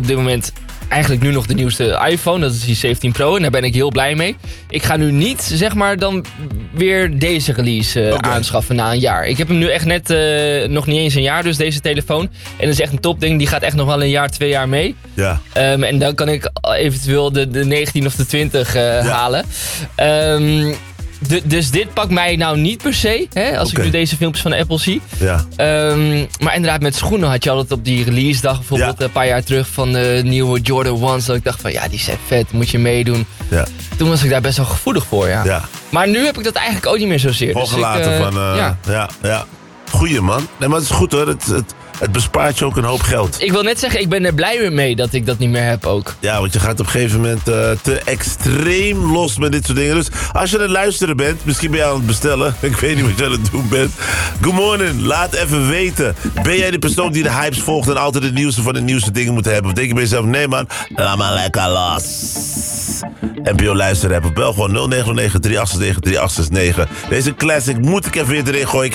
op dit moment eigenlijk nu nog de nieuwste iPhone. Dat is die 17 Pro en daar ben ik heel blij mee. Ik ga nu niet, zeg maar, dan weer deze release aanschaffen na een jaar. Ik heb hem nu echt net nog niet eens een jaar, dus deze telefoon. En dat is echt een topding. Die gaat echt nog wel een jaar, 2 jaar mee. Ja. En dan kan ik eventueel de 19 of de 20 halen. Dus dit pakt mij nou niet per se, hè, als ik nu deze filmpjes van Apple zie. Ja. Maar inderdaad, met schoenen had je altijd op die release dag bijvoorbeeld een paar jaar terug van de nieuwe Jordan 1's. Dat ik dacht van, ja, die zijn vet, moet je meedoen. Ja. Toen was ik daar best wel gevoelig voor, ja. Maar nu heb ik dat eigenlijk ook niet meer zozeer. Volgelaten ja. Goeie man. Nee, maar het is goed hoor. Het bespaart je ook een hoop geld. Ik wil net zeggen, ik ben er blij mee dat ik dat niet meer heb ook. Ja, want je gaat op een gegeven moment te extreem los met dit soort dingen. Dus als je aan het luisteren bent, misschien ben je aan het bestellen. Ik weet niet wat je aan het doen bent. Good morning, laat even weten. Ben jij de persoon die de hypes volgt en altijd het nieuwste van de nieuwste dingen moet hebben? Of denk je bij jezelf, nee man, laat maar lekker los. NPO luisteren hebben. Bel gewoon 0909 386 3869. Deze classic moet ik even weer erin gooien.